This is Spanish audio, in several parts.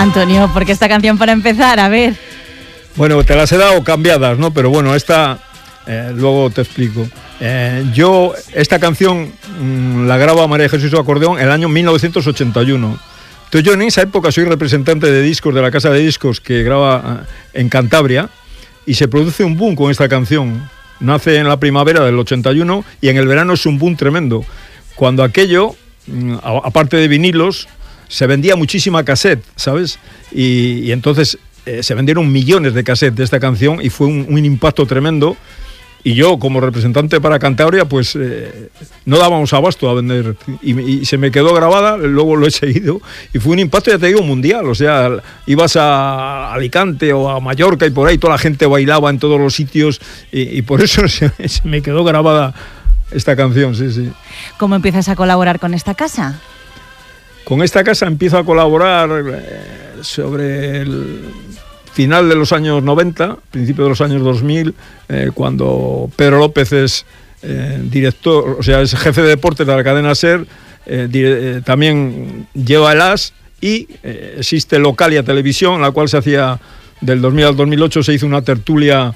Antonio, porque esta canción para empezar, a ver. Bueno, te las he dado cambiadas, ¿no? Pero bueno, esta luego te explico. Yo esta canción la graba María Jesús Acordeón en el año 1981. Entonces yo en esa época soy representante de discos de la casa de discos que graba en Cantabria y se produce un boom con esta canción. Nace en la primavera del 81 y en el verano es un boom tremendo. Cuando aquello, aparte de vinilos, se vendía muchísima cassette, ¿sabes? Y entonces se vendieron millones de cassettes de esta canción y fue un impacto tremendo. Y yo, como representante para Cantabria, pues no dábamos abasto a vender. Y se me quedó grabada, luego lo he seguido. Y fue un impacto, ya te digo, mundial. O sea, ibas a Alicante o a Mallorca y por ahí toda la gente bailaba en todos los sitios. Y por eso se me quedó grabada esta canción, sí, sí. ¿Cómo empiezas a colaborar con esta casa? Con esta casa empiezo a colaborar sobre el final de los años 90, principio de los años 2000, cuando Pedro López es director, o sea, es jefe de deportes de la cadena SER, también lleva el AS y existe Localia Televisión, en la cual se hacía, del 2000 al 2008, se hizo una tertulia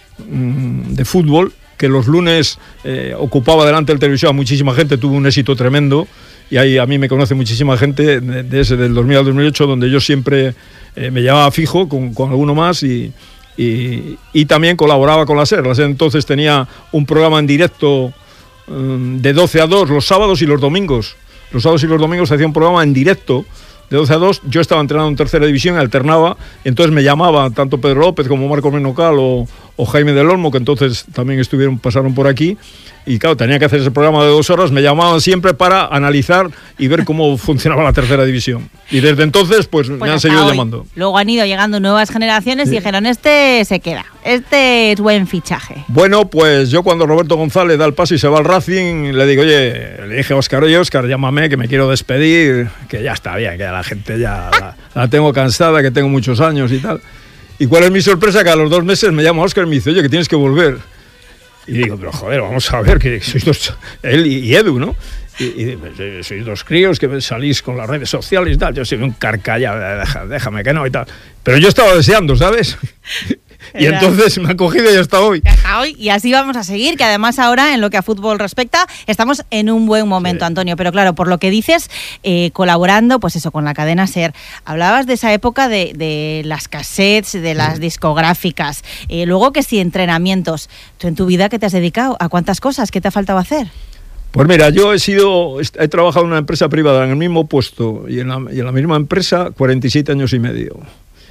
de fútbol, que los lunes ocupaba delante del televisión a muchísima gente, tuvo un éxito tremendo. Y ahí a mí me conoce muchísima gente desde el 2000 al 2008, donde yo siempre me llevaba fijo con alguno más y también colaboraba con la SER. La SER entonces tenía un programa en directo de 12 a 2 los sábados y los domingos. Los sábados y los domingos se hacía un programa en directo de 12 a 2. Yo estaba entrenando en tercera división, alternaba, entonces me llamaban tanto Pedro López como Marco Menocal o Jaime del Olmo, que entonces también pasaron por aquí. Y claro, tenía que hacer ese programa de 2 horas, me llamaban siempre para analizar y ver cómo funcionaba la tercera división. Y desde entonces, pues me han seguido llamando. Luego han ido llegando nuevas generaciones y dijeron, este se queda, este es buen fichaje. Bueno, pues yo cuando Roberto González da el paso y se va al Racing, le digo, oye, le dije a Óscar, oye, Óscar, llámame, que me quiero despedir, que ya está bien, que la gente ya la tengo cansada, que tengo muchos años y tal. ¿Y cuál es mi sorpresa? Que a los 2 meses me llama Óscar y me dice, oye, que tienes que volver. Y digo, pero joder, vamos a ver, que sois dos, él y Edu, ¿no? Y sois dos críos que salís con las redes sociales y tal. Yo soy un carcalla, déjame que no y tal. Pero yo estaba deseando, ¿sabes? Y entonces me ha cogido y hasta hoy. Hasta hoy, y así vamos a seguir, que además ahora, en lo que a fútbol respecta, estamos en un buen momento, sí. Antonio. Pero claro, por lo que dices, colaborando, pues eso, con la cadena SER. Hablabas de esa época de las cassettes, de las discográficas. Luego que sí, entrenamientos. ¿Tú en tu vida qué te has dedicado? ¿A cuántas cosas? ¿Qué te ha faltado hacer? Pues mira, yo he trabajado en una empresa privada en el mismo puesto y en la misma empresa 47 años y medio.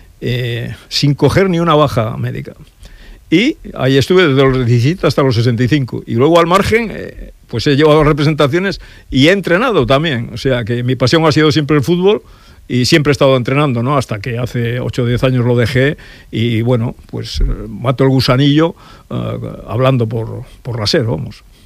Sin coger ni una baja médica. Y ahí estuve desde los 17 hasta los 65. Y luego al margen, pues he llevado representaciones y he entrenado también. O sea que mi pasión ha sido siempre el fútbol y siempre he estado entrenando, ¿no? Hasta que hace 8 o 10 años lo dejé y bueno, pues mato el gusanillo hablando por la SER, vamos.